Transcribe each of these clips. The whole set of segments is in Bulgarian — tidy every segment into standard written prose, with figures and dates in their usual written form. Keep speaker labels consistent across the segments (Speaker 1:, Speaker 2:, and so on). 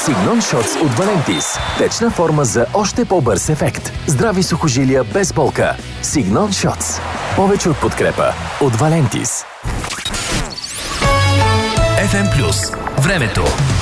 Speaker 1: Signon Shots от Valentis. Течна форма за още по-бърз ефект. Здрави сухожилия без болка. Signon Shots. Повече от подкрепа от Valentis.
Speaker 2: FM+. Времето.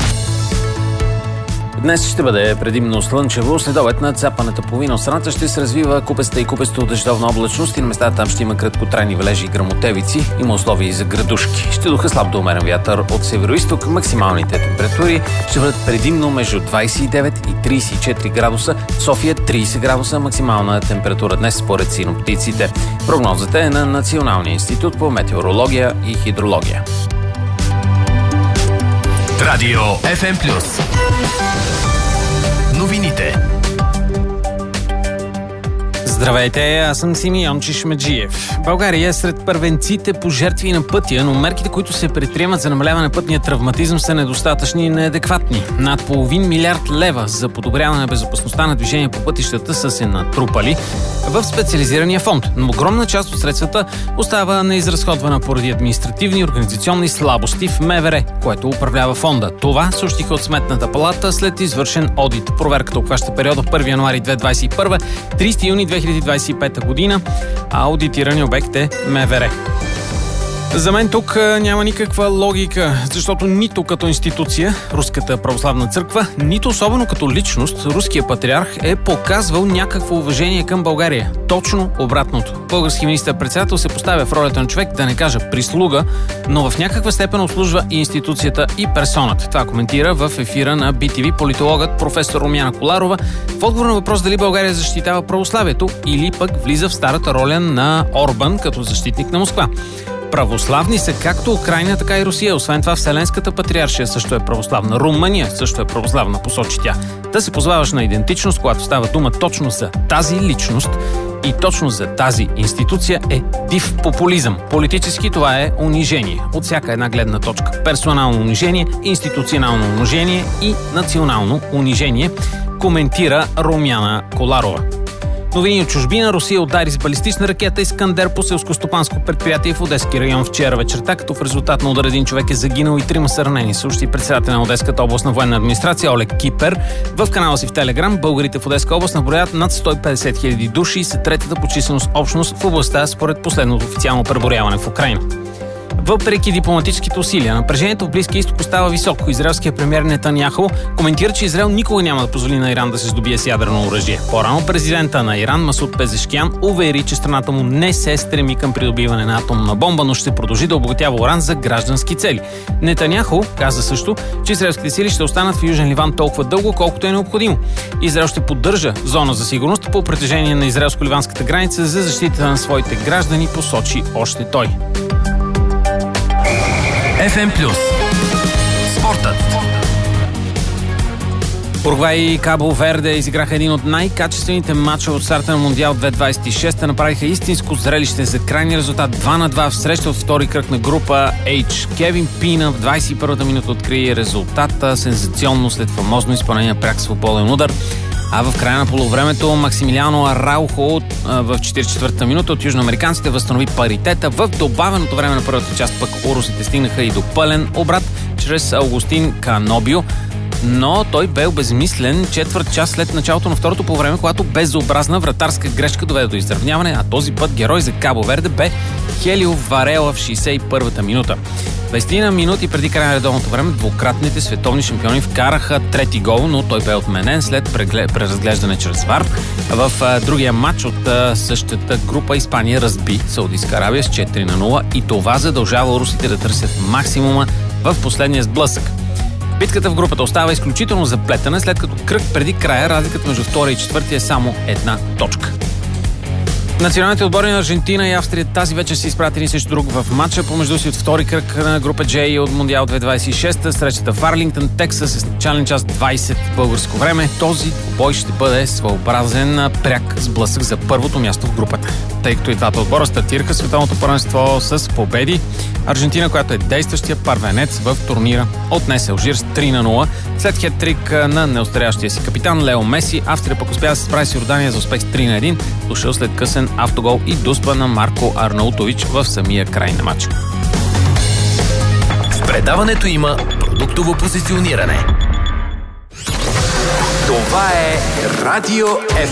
Speaker 3: Днес ще бъде предимно слънчево. Следобед над западната половина от страната ще се развива купеста и купесто дъждовна облачност и на местата там ще има краткотрайни валежи и гръмотевици. Има условия и за градушки. Ще духа слаб до умерен вятър от североизток. Максималните температури ще бъдат предимно между 29 и 34 градуса. В София 30 градуса максимална температура днес според синоптиците. Прогнозата е на Националния институт по метеорология и хидрология.
Speaker 2: Радио FM+. Новините.
Speaker 3: Здравейте, аз съм Симеон Чишмеджиев. България е сред първенците по жертви на пътя, но мерките, които се предприемат за намаляване на пътния травматизъм, са недостатъчни и неадекватни. Над половин милиард лева за подобряване на безопасността на движение по пътищата са се натрупали в специализирания фонд. Но огромна част от средствата остава неизразходвана поради административни и организационни слабости в МВР, което управлява фонда. Това съобщиха от Сметната палата след извършен одит. Проверката обхваща периода 1 януари 2021 – 30 юни 2025 година, а аудитирани обект е МВР. За мен тук няма никаква логика, защото нито като институция, Руската православна църква, нито особено като личност, руския патриарх е показвал някакво уважение към България. Точно обратното. Български министър-председател се поставя в ролята на човек, да не кажа прислуга, но в някаква степен обслужва и институцията и персоната. Това коментира в ефира на BTV политологът професор Румяна Коларова в отговор на въпрос дали България защитава православието или пък влиза в старата роля на Орбан като защитник на Москва. Православни са както Украйна, така и Русия. Освен това, Вселенската патриаршия също е православна. Румъния също е православна, посочи тя. Да се позоваваш на идентичност, когато става дума точно за тази личност и точно за тази институция, е див популизъм. Политически това е унижение. От всяка една гледна точка. Персонално унижение, институционално унижение и национално унижение, коментира Румяна Коларова. Новини от чужбина. Русия удари с балистична ракета Искандер по селскостопанско предприятие в Одески район вчера вечерта, като в резултат на удара един човек е загинал и 3 са ранени, съобщи председател на Одеската областна военна администрация Олег Кипер. В канала си в Телеграм българите в Одеска област наброят над 150 хиляди души и са третата по численост общност в областта според последното официално преброяване в Украйна. Въпреки дипломатическите усилия, напрежението в Близкия изток остава високо. Израелският премиер Нетаняху коментира, че Израел никога няма да позволи на Иран да се здобие с ядрено оръжие. По-рано президента на Иран Масуд Пезешкиян увери, че страната му не се стреми към придобиване на атомна бомба, но ще продължи да обогатява уран за граждански цели. Нетаняху каза също, че израелските сили ще останат в Южен Ливан толкова дълго, колкото е необходимо. Израел ще поддържа зона за сигурност по протежение на израелско-ливанската граница за защита на своите граждани, посочи още той.
Speaker 2: FM+. Спортът.
Speaker 3: Уругвай и Кабо Верде изиграха един от най-качествените мачове от старта на Мондиал 2026. Направиха истинско зрелище за крайния резултат 2-2 в среща от втори кръг на група H. Кевин Пина в 21-та минута откри резултата сензационно след фамозно изпълнение на пряк свободен удар. А в края на полувремето Максимилиано Араухо в 44-та минута от южноамериканците възстанови паритета. В добавеното време на първата част пък урусите стигнаха и до пълен обрат чрез Аугустин Канобио. Но той бе обезмислен четвърт час след началото на второто полувреме, когато безобразна вратарска грешка доведе до изравняване, а този път герой за Кабо Верде бе Хелио Варела в 61-та минута. 20 минути преди края на редовното време двукратните световни шампиони вкараха трети гол, но той бе отменен след преразглеждане чрез ВАР. В другия матч от същата група Испания разби Саудитска Арабия с 4-0 и това задължава русите да търсят максимума в последния сблъсък. Битката в групата остава изключително заплетена, след като кръг преди края разликата между втория и четвъртия е само една точка. Националните отбори на Аржентина и Австрия тази вечер са изпратени срещу друг в матча помежду си от втори кръг на група J от Мондиал 2026. Срещата в Арлингтън, Тексас с начален час 20 българско време. Този бой ще бъде своеобразен пряк сблъсък за първото място в групата. Тъй като и двата отбора стартираха световното първенство с победи, Аржентина, която е действащия първенец в турнира, отнесе Алжир с 3-0 след хет-трик на неустарящия си капитан Лео Меси. Австрия пък успя да се справи с Йордания за успех с 3-1, дошъл след късен автогол и дуспа на Марко Арнаутович в самия край на матча.
Speaker 2: В предаването има продуктово позициониране.
Speaker 1: Това е Радио